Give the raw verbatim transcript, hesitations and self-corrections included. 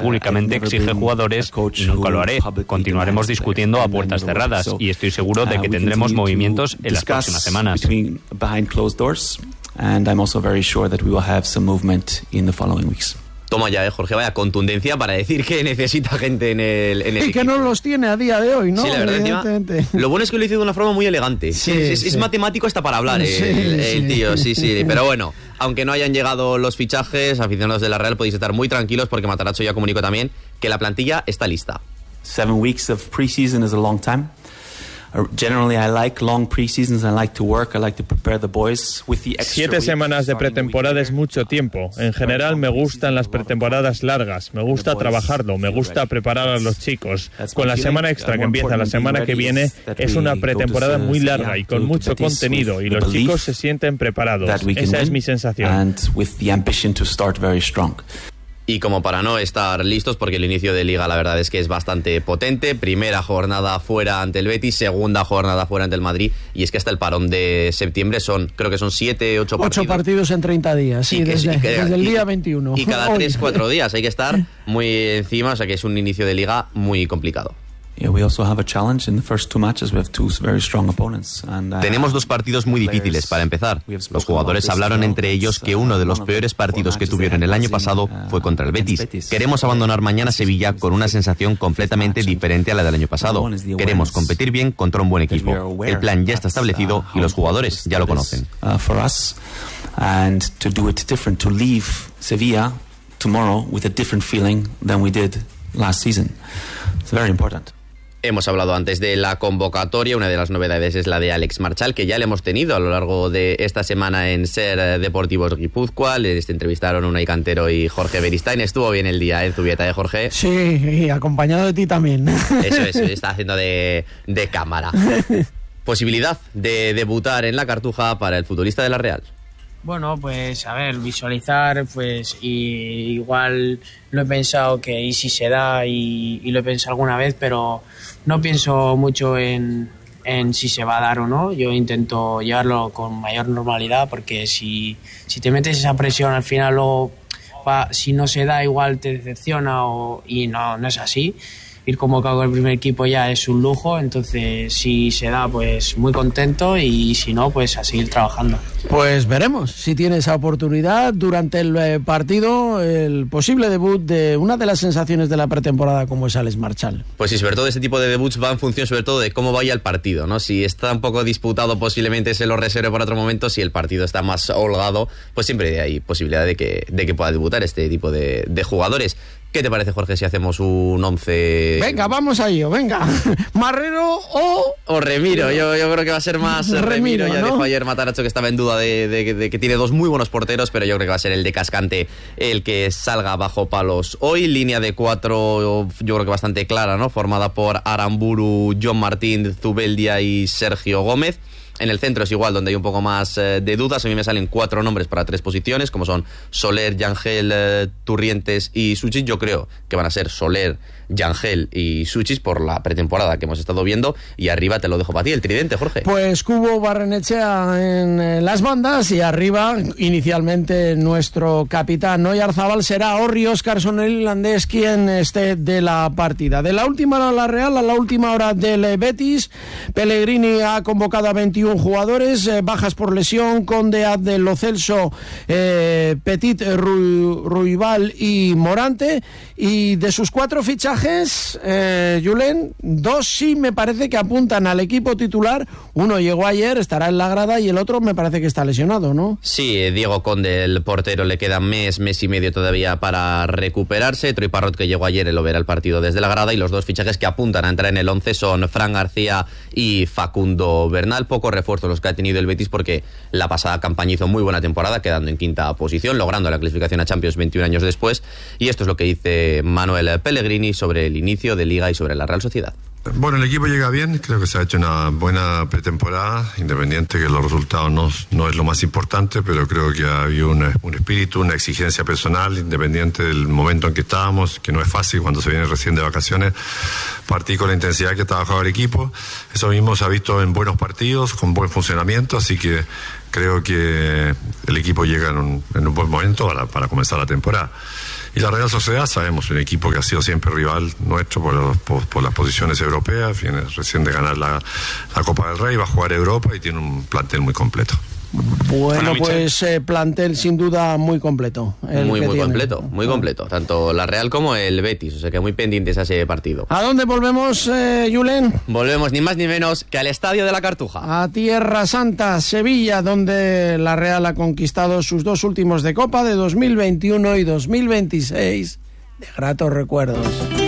públicamente exige jugadores y nunca lo haré. Continuaremos discutiendo a puertas cerradas y estoy seguro de que tendremos movimientos en las próximas semanas. And I'm also very sure that we will have some movement in the following weeks. Toma ya, eh, Jorge, vaya contundencia para decir que necesita gente en el, en el y equipo. que no los tiene a día de hoy, ¿no? Sí, la verdad, encima, lo bueno es que lo hizo de una forma muy elegante. Sí, es, sí. es matemático hasta para hablar, Sí, el, el sí. tío, sí, sí. Pero bueno, aunque no hayan llegado los fichajes, aficionados de la Real, podéis estar muy tranquilos porque Matarazzo ya comunicó también que la plantilla está lista. Seven weeks of preseason is a long time. Generally, I like long preseasons. I like to work. I like to prepare the boys with the extra Siete semanas de pretemporada es mucho tiempo. En general me gustan las pretemporadas largas. Me gusta trabajarlo. Me gusta preparar a los chicos. Con la semana extra que empieza la semana que viene es una pretemporada muy larga y con mucho contenido y los chicos se sienten preparados. Esa es mi sensación. Y como para no estar listos, porque el inicio de Liga la verdad es que es bastante potente, primera jornada fuera ante el Betis, segunda jornada fuera ante el Madrid, y es que hasta el parón de septiembre son, creo que son siete, ocho partidos. Ocho partidos en treinta días, sí, que, desde, que, desde el y, día veintiuno. Y cada tres, cuatro días hay que estar muy encima, o sea que es un inicio de Liga muy complicado. Yeah, we also have a challenge in the first two matches. We have two very strong opponents. And, uh, Tenemos dos partidos muy difíciles para empezar. Los jugadores hablaron entre ellos que uno de los peores partidos que tuvieron el año pasado fue contra el Betis. Queremos abandonar mañana Sevilla con una sensación completamente diferente a la del año pasado. Queremos competir bien contra un buen equipo. El plan ya está establecido y los jugadores ya lo conocen. Uh, for us, and to do it different, to leave Sevilla tomorrow with a different feeling than we did last season. It's very important. Hemos hablado antes de la convocatoria, una de las novedades es la de Alex Marchal, que ya le hemos tenido a lo largo de esta semana en Ser Deportivos Guipúzcoa. Les entrevistaron Unai Cantero y Jorge Beristain. Estuvo bien el día en Zubieta, ¿eh, Jorge? Sí, y acompañado de ti también. Eso es, está haciendo de, de cámara. Posibilidad de debutar en la Cartuja para el futbolista de la Real. Bueno, pues a ver, visualizar, pues y igual lo he pensado que y si se da y, y lo he pensado alguna vez, pero no pienso mucho en, en si se va a dar o no. Yo intento llevarlo con mayor normalidad porque si, si te metes esa presión al final luego va, si no se da igual te decepciona o, y no, no es así. Ir convocado con el primer equipo ya es un lujo, entonces si se da pues muy contento y si no pues a seguir trabajando. Pues veremos si tiene esa oportunidad durante el eh, partido, el posible debut de una de las sensaciones de la pretemporada como es Alex Marchal. Pues sí, sobre todo este tipo de debuts va en función sobre todo de cómo vaya el partido, ¿no? Si está un poco disputado posiblemente se lo reserve para otro momento, si el partido está más holgado pues siempre hay posibilidad de que, de que pueda debutar este tipo de, de jugadores. ¿Qué te parece, Jorge, si hacemos un once? Venga, vamos a ello, venga. Marrero o... O Remiro, yo, yo creo que va a ser más Remiro, Remiro ya ¿no? Dijo ayer Matarazzo que estaba en duda de, de, de que tiene dos muy buenos porteros, pero yo creo que va a ser el de Cascante el que salga bajo palos hoy. Línea de cuatro, yo creo que bastante clara, ¿no? Formada por Aramburu, John Martín, Zubeldia y Sergio Gómez. En el centro es igual, donde hay un poco más eh, de dudas. A mí me salen cuatro nombres para tres posiciones, como son Soler, Yangel, eh, Turrientes y Suchis. Yo creo que van a ser Soler, Yangel y Suchis por la pretemporada que hemos estado viendo. Y arriba te lo dejo para ti, el tridente, Jorge. Pues Cubo Barrenechea en eh, las bandas y arriba, inicialmente, nuestro capitán Oyarzabal será Orri Óscarson, el irlandés, quien esté de la partida. De la última hora de la Real a la última hora del Betis, Pellegrini ha convocado a veintiún jugadores, eh, bajas por lesión, Conde, Abdel, Lo Celso, eh, Petit, Ru, Ruibal y Morante, y de sus cuatro fichajes, eh, Julen, dos sí me parece que apuntan al equipo titular. Uno llegó ayer, estará en la grada, y el otro me parece que está lesionado, ¿no? Sí, Diego Conde, el portero, le queda mes, mes y medio todavía para recuperarse. Troy Parrott, que llegó ayer, él lo verá el partido desde la grada, y los dos fichajes que apuntan a entrar en el once son Fran García y Facundo Bernal. Poco refuerzos los que ha tenido el Betis porque la pasada campaña hizo muy buena temporada, quedando en quinta posición, logrando la clasificación a Champions veintiún años después, y esto es lo que dice Manuel Pellegrini sobre el inicio de Liga y sobre la Real Sociedad. Bueno, el equipo llega bien, creo que se ha hecho una buena pretemporada, independiente que los resultados no, no es lo más importante, pero creo que ha habido un, un espíritu, una exigencia personal, independiente del momento en que estábamos, que no es fácil cuando se viene recién de vacaciones, partir con la intensidad que ha trabajado el equipo. Eso mismo se ha visto en buenos partidos, con buen funcionamiento, así que creo que el equipo llega en un, en un buen momento para, para comenzar la temporada. Y la Real Sociedad, sabemos, un equipo que ha sido siempre rival nuestro por, los, por, por las posiciones europeas, viene recién de ganar la, la Copa del Rey, va a jugar Europa y tiene un plantel muy completo. Bueno, pues eh, plantel sin duda muy completo. El muy, que muy tiene. completo, muy completo. Tanto la Real como el Betis, o sea que muy pendientes a ese partido. ¿A dónde volvemos, eh, Julen? Volvemos ni más ni menos que al Estadio de la Cartuja. A Tierra Santa, Sevilla, donde la Real ha conquistado sus dos últimos de Copa de dos mil veintiuno y dos mil veintiséis. De gratos recuerdos.